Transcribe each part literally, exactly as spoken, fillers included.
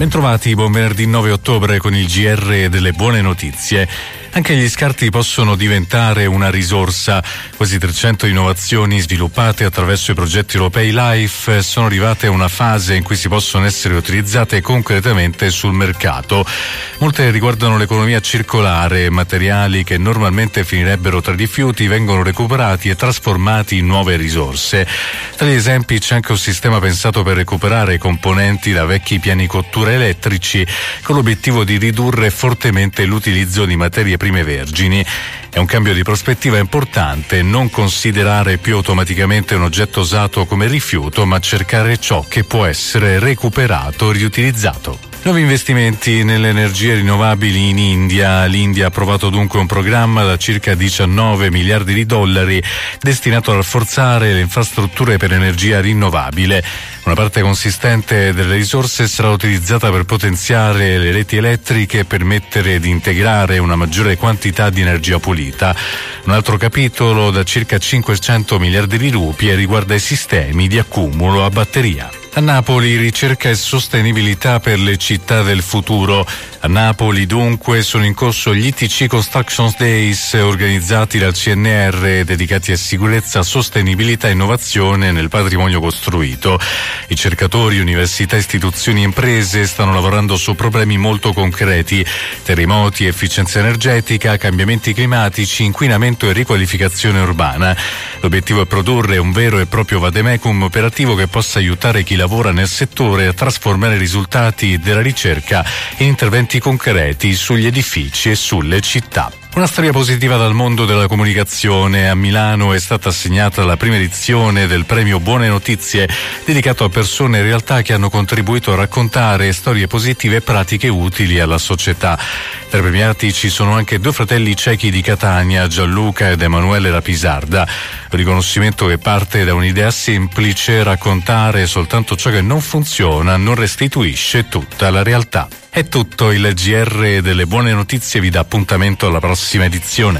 Bentrovati, buon venerdì nove ottobre con il G R delle buone notizie. Anche gli scarti possono diventare una risorsa. Quasi trecento innovazioni sviluppate attraverso i progetti europei LIFE sono arrivate a una fase in cui si possono essere utilizzate concretamente sul mercato. Molte riguardano l'economia circolare, materiali che normalmente finirebbero tra rifiuti vengono recuperati e trasformati in nuove risorse. Tra gli esempi c'è anche un sistema pensato per recuperare componenti da vecchi piani cottura elettrici con l'obiettivo di ridurre fortemente l'utilizzo di materie prime vergini. È un cambio di prospettiva importante, non considerare più automaticamente un oggetto usato come rifiuto, ma cercare ciò che può essere recuperato o riutilizzato. Nuovi investimenti nelle energie rinnovabili in India. L'India ha approvato dunque un programma da circa diciannove miliardi di dollari destinato a rafforzare le infrastrutture per energia rinnovabile. Una parte consistente delle risorse sarà utilizzata per potenziare le reti elettriche e permettere di integrare una maggiore quantità di energia pulita. Un altro capitolo da circa cinquecento miliardi di rupie riguarda i sistemi di accumulo a batteria. A Napoli ricerca e sostenibilità per le città del futuro. A Napoli dunque sono in corso gli I T C Construction Days organizzati dal C N R dedicati a sicurezza, sostenibilità e innovazione nel patrimonio costruito. Ricercatori, università, istituzioni e imprese stanno lavorando su problemi molto concreti: terremoti, efficienza energetica, cambiamenti climatici, inquinamento e riqualificazione urbana. L'obiettivo è produrre un vero e proprio vademecum operativo che possa aiutare chi lavora nel settore a trasformare i risultati della ricerca in interventi concreti sugli edifici e sulle città. Una storia positiva dal mondo della comunicazione. A Milano è stata assegnata la prima edizione del premio Buone Notizie, dedicato a persone e realtà che hanno contribuito a raccontare storie positive e pratiche utili alla società. Tra i premiati ci sono anche due fratelli cechi di Catania, Gianluca ed Emanuele Rapisarda. Un riconoscimento che parte da un'idea semplice: raccontare soltanto ciò che non funziona non restituisce tutta la realtà. È tutto, il G R delle buone notizie vi dà appuntamento alla prossima edizione.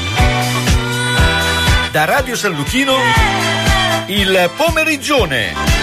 Da Radio San Luchino, il Pomeriggione.